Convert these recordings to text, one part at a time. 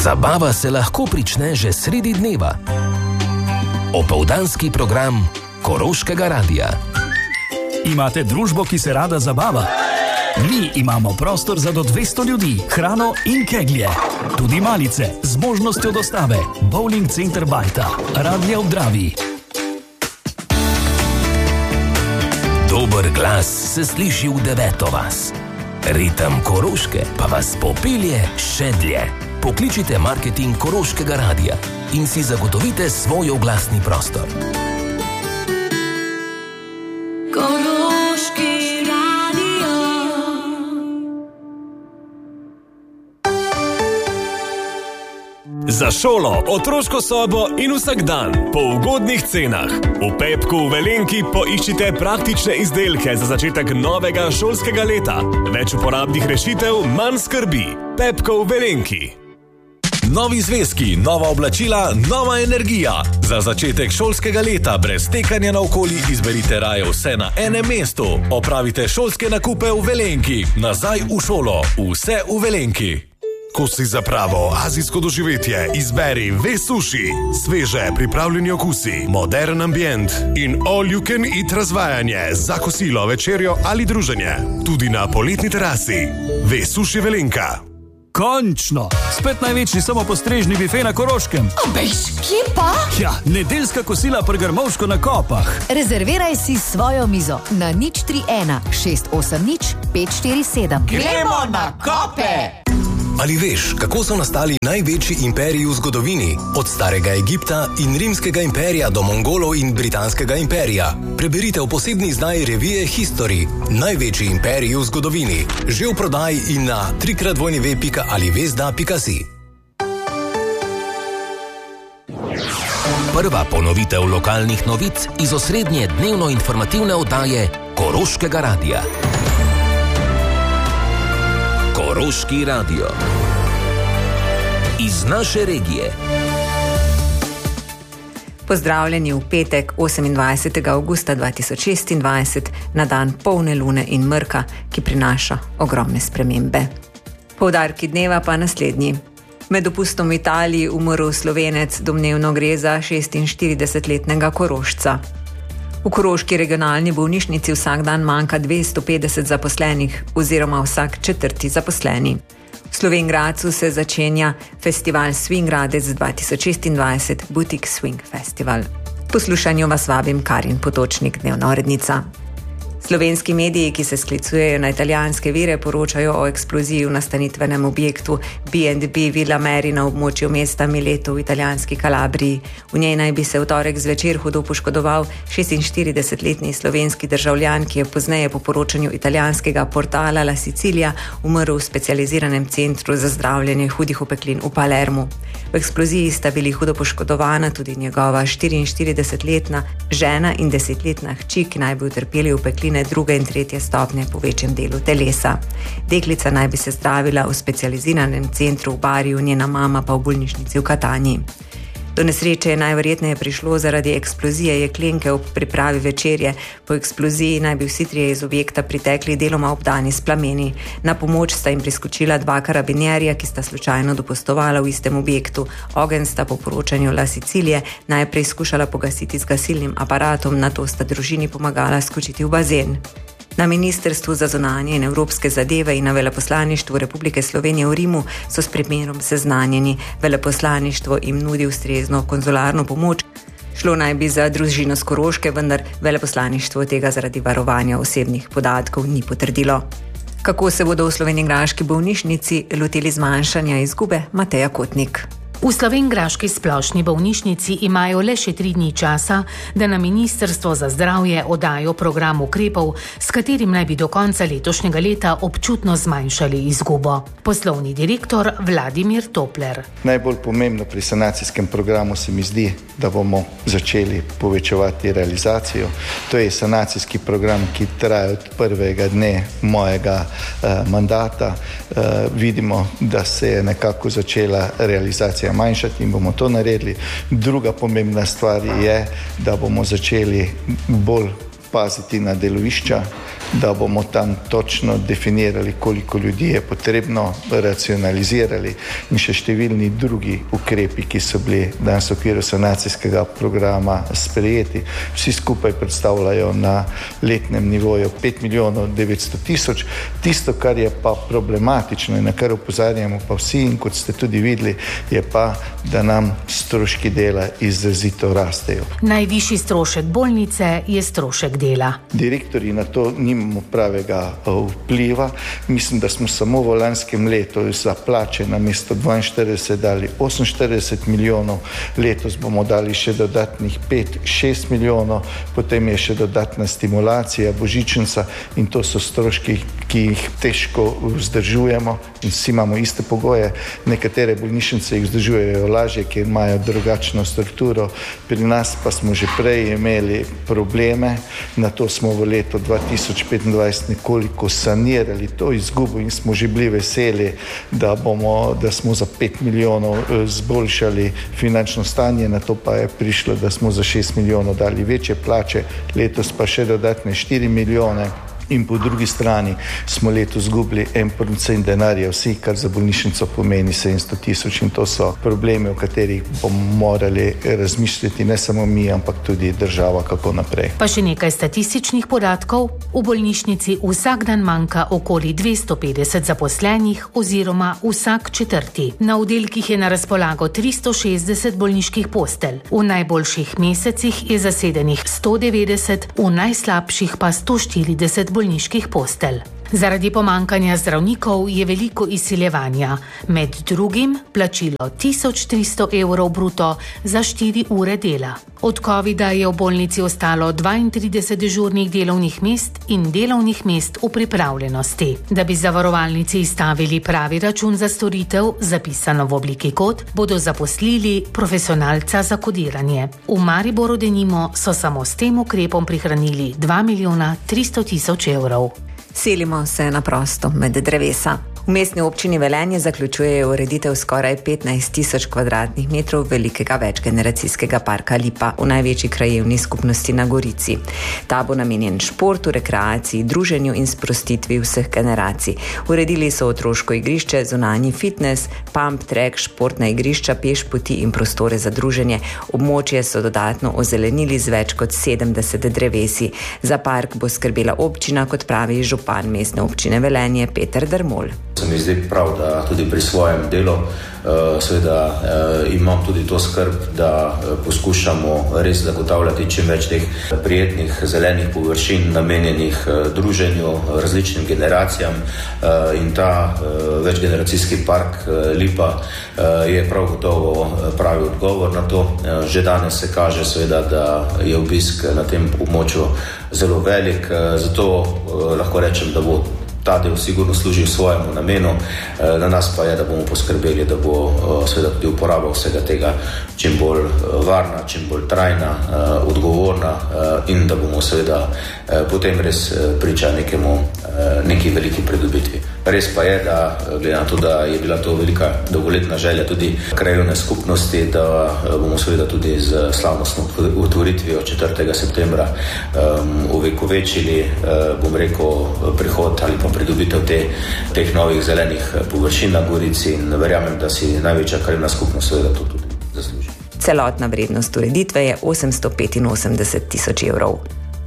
Zabava se lahko prične že sredi dneva. Opoldanski program Koroškega radia. Imate družbo, ki se rada zabava? Mi imamo prostor za do 200 ljudi, hrano in keglje. Tudi malice z možnostjo dostave. Bowling center Bajta, Radlje ob Dravi. Dober glas se sliši v 9. vas. Ritem Koroške pa vas popelje še dlje. Pokličite marketing Koroškega radia in si zagotovite svoj oglasni prostor. Koroški radio. Za šolo, otroško sobo in vsak dan po ugodnih cenah. V Pepku v Velenki poiščite praktične izdelke za začetek novega šolskega leta. Več uporabnih rešitev, manj skrbi. Pepko v Velenki. Novi zvezki, nova oblačila, nova energija. Za začetek šolskega leta brez tekanja naokoli izberite raje vse na enem mestu. Opravite šolske nakupe v Velenki. Nazaj v šolo. Vse v Velenki. Ko si za pravo azijsko doživetje, izberi Ve-Sushi. Sveže pripravljeni okusi, modern ambient in all you can eat razvajanje za kosilo, večerjo ali druženje. Tudi na poletni terasi. Ve-Sushi Velenka. Končno! Spet največji samopostrežni bife na Koroškem. Obejš, kje pa? Ja, nedeljska kosila pri Grmovško na Kopah. Rezerviraj si svojo mizo na 031 680 547. Gremo na Kope! Ali veš, kako so nastali največji imperiji v zgodovini? Od starega Egipta in rimskega imperija do Mongolov in britanskega imperija. Preberite v posebni izdaji revije History. Največji imperiji v zgodovini. Že v prodaji in na www.alivesda.si. Prva ponovitev lokalnih novic iz osrednje dnevno informativne oddaje Koroškega radia. Koroški radio. Iz naše regije. Pozdravljeni v petek 28. avgusta 2026 na dan polne lune in mrka, ki prinaša ogromne spremembe. Poudarki dneva pa naslednji. Med dopustom v Italiji umrl Slovenec, domnevno gre za 46-letnega Korošca. V koroški regionalni bolnišnici vsak dan manjka 250 zaposlenih oziroma vsak 4. zaposleni. V Slovenj Gradcu se začenja festival Swingradec 2026, Boutique Swing Festival. Poslušanju vas vabim Karin Potočnik, dnevna urednica. Slovenski mediji, ki se sklicujejo na italijanske vire, poročajo o eksploziji v nastanitvenem objektu B&B Villa Mary na območju mesta Mileto v italijanski Kalabriji. V njej naj bi se v torek zvečer hudo poškodoval 46-letni slovenski državljan, ki je pozneje po poročanju italijanskega portala La Sicilia umrl v specializiranem centru za zdravljenje hudih opeklin v Palermu. V eksploziji sta bili hudo poškodovana tudi njegova 44-letna žena in 10-letna hči, ki naj bi utrpeli opekline 2. in 3. stopnje po večjem delu telesa. Deklica naj bi se zdravila v specializiranem centru v Bariju, njena mama pa v bolnišnici v Katanji. Do nesreče je najverjetneje prišlo zaradi eksplozije jeklenke ob pripravi večerje. Po eksploziji naj bi vsi 3 iz objekta pritekli deloma obdani s plameni. Na pomoč sta jim priskočila 2 karabinjerja, ki sta slučajno dopustovala v istem objektu. Ogenj sta po poročanju La Sicilije najprej skušala pogasiti z gasilnim aparatom, nato sta družini pomagala skočiti v bazen. Na Ministrstvu za zunanje in evropske zadeve in na Veleposlaništvu Republike Slovenije v Rimu so s primerom seznanjeni. Veleposlaništvo jim nudi ustrezno konzularno pomoč. Šlo naj bi za družino s Koroške, vendar veleposlaništvo tega zaradi varovanja osebnih podatkov ni potrdilo. Kako se bodo v slovenjgraški bolnišnici lotili zmanjšanja izgube? Mateja Kotnik. V slovenjgraški splošni bolnišnici imajo le še 3 dni časa, da na Ministrstvo za zdravje oddajo program ukrepov, s katerim naj bi do konca letošnjega leta občutno zmanjšali izgubo. Poslovni direktor Vladimir Topler. Najbolj pomembno pri sanacijskem programu se mi zdi, da bomo začeli povečevati realizacijo. To je sanacijski program, ki traja od prvega dne mojega mandata. Vidimo, da se je nekako začela realizacija manjšati in bomo to naredili. Druga pomembna stvar je, da bomo začeli bolj paziti na delovišča, da bomo tam točno definirali, koliko ljudi je potrebno, racionalizirali in še številni drugi ukrepi, ki so bili danes v okviru sanacijskega programa sprejeti. Vsi skupaj predstavljajo na letnem nivoju 5 milijonov 900 tisoč. Tisto, kar je pa problematično in na kar opozarjamo pa vsi in kot ste tudi videli, je pa, da nam stroški dela izrazito rastejo. Najvišji strošek bolnice je strošek dela. Direktorji na to nimamo pravega vpliva. Mislim, da smo samo v lanskem letu za plače na mesto 42 dali 48 milijonov, letos bomo dali še dodatnih 5-6 milijonov, potem je še dodatna stimulacija, božičnica in to so stroški, ki jih težko vzdržujemo in vsi imamo iste pogoje. Nekatere bolnišnice jih vzdržujejo lažje, ker imajo drugačno strukturo. Pri nas pa smo že prej imeli probleme, na to smo v letu 2025 nekoliko sanirali to izgubo in smo že bili veseli, da smo za 5 milijonov zboljšali finančno stanje, na to pa je prišlo, da smo za 6 milijonov dali večje plače, letos pa še dodatne 4 milijone. In po drugi strani smo letos izgubili 1% denarja vsi, kar za bolnišnico pomeni 700 tisoč in to so problemi, o katerih bomo morali razmišljati ne samo mi, ampak tudi država, kako naprej. Pa še nekaj statističnih podatkov. V bolnišnici vsak dan manjka okoli 250 zaposlenih oziroma vsak četrti. Na oddelkih je na razpolago 360 bolniških postelj. V najboljših mesecih je zasedenih 190, v najslabših pa 140 bolniških postelj. Zaradi pomankanja zdravnikov je veliko izsiljevanja, med drugim plačilo 1300 evrov bruto za 4 ure dela. Od covida je v bolnici ostalo 32 dežurnih delovnih mest in delovnih mest v pripravljenosti. Da bi zavarovalnici izstavili pravi račun za storitev, zapisano v obliki kod, bodo zaposlili profesionalca za kodiranje. V Mariboru denimo so samo s tem ukrepom prihranili 2 milijona 300 tisoč evrov. Selimo se na prosto med drevesa. V mestni občini Velenje zaključujejo ureditev skoraj 15 tisoč kvadratnih metrov velikega večgeneracijskega parka Lipa v največji krajevni skupnosti na Gorici. Ta bo namenjen športu, rekreaciji, druženju in sprostitvi vseh generacij. Uredili so otroško igrišče, zunanji fitness, pump track, športna igrišča, peš poti in prostore za druženje. Območje so dodatno ozelenili z več kot 70 drevesi. Za park bo skrbela občina, kot pravi župan mestne občine Velenje Peter Dermol. Se mi zdi prav, da tudi pri svojem delu seveda imam tudi to skrb, da poskušamo res zagotavljati čim več teh prijetnih zelenih površin namenjenih druženju različnim generacijam in ta večgeneracijski park Lipa je prav gotovo pravi odgovor na to. Že danes se kaže seveda, da je obisk na tem območju zelo velik, zato lahko rečem, da bo ta del sigurno služi svojemu namenu, na nas pa je, da bomo poskrbeli, da bo seveda tudi uporaba vsega tega čim bolj varna, čim bolj trajna, odgovorna in da bomo seveda potem res priča neki veliki pridobitvi. Res pa je, da glede na to, da je bila to velika dolgoletna želja tudi krajevne skupnosti, da bomo seveda tudi z slavnostno otvoritvijo 4. septembra ovekovečili, bom rekel, prihod ali pa pridobitev teh novih zelenih površin na Gorici in verjamem, da si največja krajevna skupnost seveda to tudi zasluži. Celotna vrednost ureditve je 885 tisoč evrov.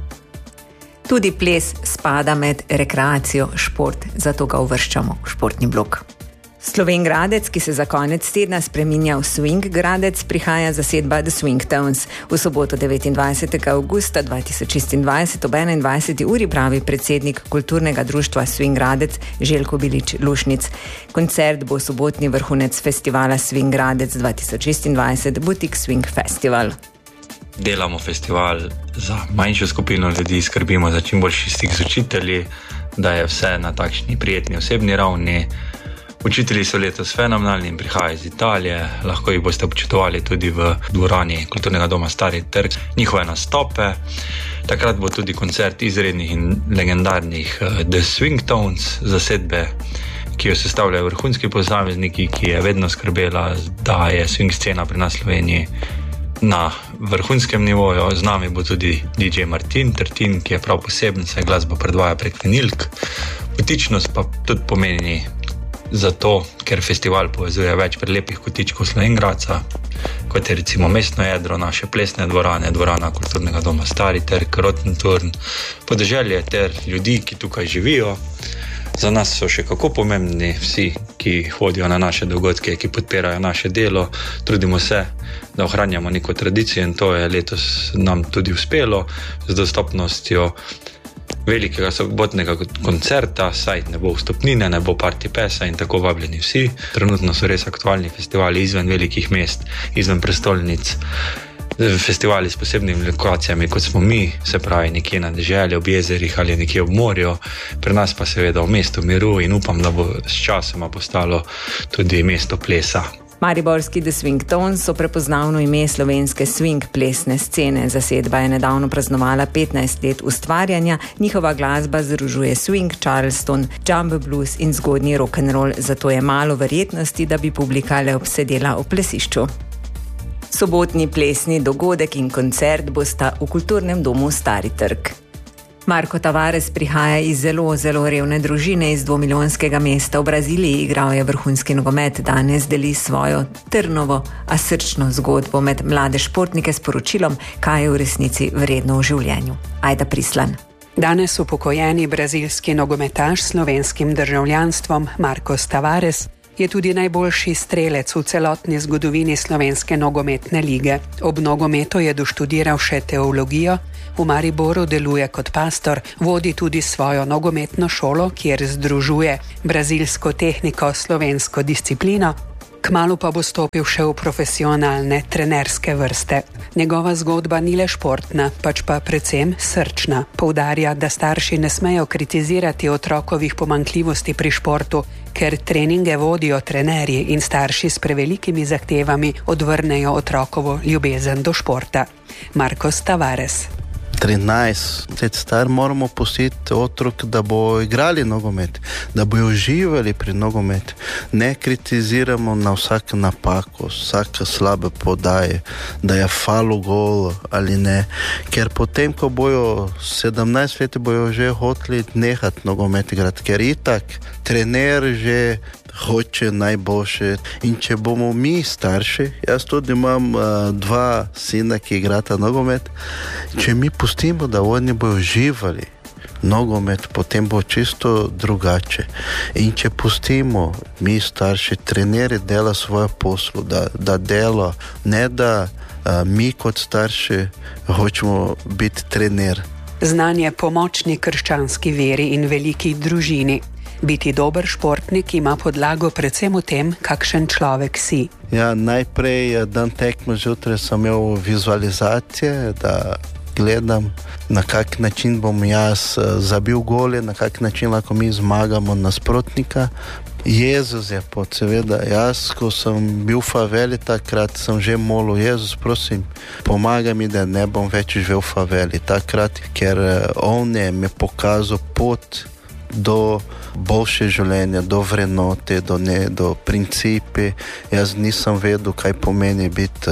Tudi ples spada med rekreacijo, šport, zato ga uvrščamo v športni blok. Sloven Gradec, ki se za konec tedna spreminja v Swing Gradec, prihaja zasedba The Swing Tones. V soboto 29. avgusta 2026 ob 21. uri pravi predsednik kulturnega društva Swing Gradec Željko Bilič Lušnic. Koncert bo sobotni vrhunec festivala Swing Gradec 2026 Boutique Swing Festival. Delamo festival za manjšo skupino ljudi, skrbimo za čim boljši stik z učitelji, da je vse na takšni prijetni osebni ravni. Učitelji so letos fenomenalni in prihajajo iz Italije, lahko jih boste občutovali tudi v dvorani Kulturnega doma Stari trg, njihove nastope. Takrat bo tudi koncert izrednih in legendarnih The Swing Tones, zasedbe, ki jo sestavljajo vrhunski posamezniki, ki je vedno skrbela, da je swing scena pri nas v Sloveniji na vrhunskem nivoju. Z nami bo tudi DJ Martin Trtin, ki je prav poseben, saj glasbo predvaja prek vinilk. Butičnost pa tudi pomeni zato, ker festival povezuje več prelepih kotičkov Slovenjgradca, kot je recimo mestno jedro, naše plesne dvorane, dvorana kulturnega doma Stari trg, Rotenturn, podeželje ter ljudi, ki tukaj živijo. Za nas so še kako pomembni vsi, ki hodijo na naše dogodke, ki podpirajo naše delo. Trudimo se, da ohranjamo neko tradicijo in to je letos nam tudi uspelo z dostopnostjo velikega sobotnega koncerta, saj ne bo vstopnine, ne bo party pesa in tako vabljeni vsi. Trenutno so res aktualni festivali izven velikih mest, izven prestolnic, festivali s posebnimi lokacijami, kot smo mi, se pravi nekje na deželi, ob jezerih ali nekje ob morju, pri nas pa seveda v mestu miru in upam, da bo s časoma postalo tudi mesto plesa. Mariborski The Swing Tones so prepoznavno ime slovenske swing plesne scene. Zasedba je nedavno praznovala 15 let ustvarjanja, njihova glasba združuje swing, charleston, jumbo blues in zgodnji rock'n'roll, zato je malo verjetnosti, da bi publika le obsedela v plesišču. Sobotni plesni dogodek in koncert bosta v kulturnem domu Stari trg. Marko Tavares prihaja iz zelo revne družine iz 2-milijonskega mesta v Braziliji. Igral je vrhunski nogomet, danes deli svojo trnovo, a srčno zgodbo med mlade športnike s poročilom, kaj je v resnici vredno v življenju. Ajda Prislan. Danes upokojeni brazilski nogometaš s slovenskim državljanstvom Marcos Tavares je tudi najboljši strelec v celotni zgodovini slovenske nogometne lige. Ob nogometu je doštudiral še teologijo, v Mariboru deluje kot pastor, vodi tudi svojo nogometno šolo, kjer združuje brazilsko tehniko s slovensko disciplino. Kmalu pa bo stopil še v profesionalne trenerske vrste. Njegova zgodba ni le športna, pač pa predvsem srčna. Poudarja, da starši ne smejo kritizirati otrokovih pomanjkljivosti pri športu, ker treninge vodijo trenerji in starši s prevelikimi zahtevami odvrnejo otrokovo ljubezen do športa. Marcos Tavares. 13 let star moramo pustiti otrok, da bo igrali nogomet, da bo uživali pri nogomet. Ne kritiziramo na vsako napako, vsake slabe podaje, da je falu gol ali ne, ker potem, ko bojo 17 let, bojo že hoteli nehati nogomet igrati, ker itak trener že hoče najboljše. In če bomo mi starši, jaz tudi imam 2 sina, ki igrata nogomet, če mi pustimo, da oni bojo živali nogomet, potem bo čisto drugače. In če pustimo mi starši, treneri dela svoje poslu, da dela, ne da mi kot starši hočemo biti trener. Znanje pomočni krščanski veri in veliki družini. Biti dober športnik ima podlago predvsem v tem, kakšen človek si. Ja, najprej dan tekme zjutraj sem imel vizualizacije, da gledam, na kak način bom jaz zabil gole, na kak način lahko mi zmagamo nasprotnika. Jezus je pot, seveda, jaz, ko sem bil v faveli, takrat sem že molil, Jezus, prosim, pomagaj mi, da ne bom več živel v faveli. Takrat, ker on je me pokazal pot do boljše življenja, do vrednote, do principi. Jaz nisem vedel, kaj pomeni biti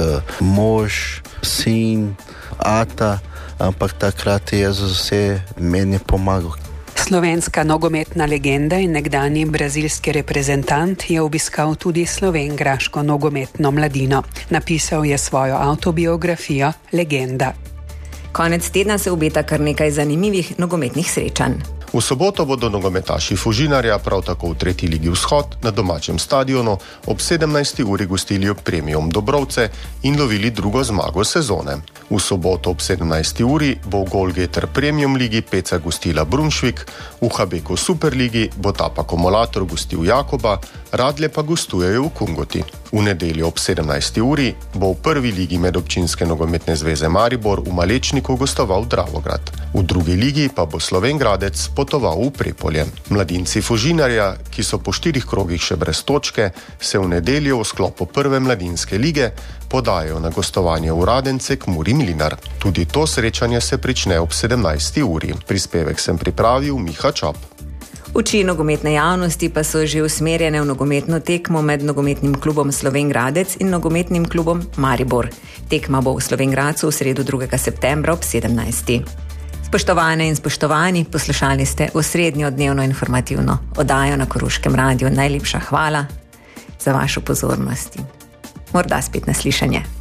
mož, sin, ata, ampak takrat je Jezus vse meni pomagal. Slovenska nogometna legenda in nekdanji brazilski reprezentant je obiskal tudi slovenjgraško nogometno mladino. Napisal je svojo avtobiografijo Legenda. Konec tedna se obeta kar nekaj zanimivih nogometnih srečanj. V soboto bodo nogometaši Fužinarja prav tako v 3. ligi Vzhod na domačem stadionu ob 17. uri gostili Premium Dobrovce in lovili drugo zmago sezone. V soboto ob 17. uri bo v Golgeter Premium ligi Peca gostila Brunšvik, v Habeku Superligi bo Tapa Akumulator gostil Jakoba, Radlje pa gostujejo v Kungoti. V nedeljo ob 17. uri bo v 1. ligi Medobčinske nogometne zveze Maribor v Malečniku gostoval Dravograd. V 2. ligi pa bo Slovenjgradec potoval v Prepolje. Mladinci Fužinarja, ki so po 4 krogih še brez točke, se v nedeljo v sklopu 1. mladinske lige podajo na gostovanje v Radence k Muri Mlinar. Tudi to srečanje se prične ob 17. uri. Prispevek sem pripravil Miha Čop. Oči nogometne javnosti pa so že usmerjene v nogometno tekmo med nogometnim klubom Slovenj Gradec in nogometnim klubom Maribor. Tekma bo v Slovenj Gradcu v sredo 2. septembra ob 17. Spoštovane in spoštovani, poslušali ste osrednjo dnevno informativno oddajo na Koroškem radiu. Najlepša hvala za vašo pozornost in morda spet naslišanje.